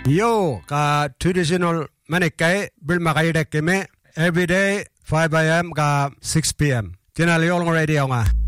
Yo ka traditional manikai bil makai dek keme every day 5 a.m. ka 6 p.m. Channel yong radio nga.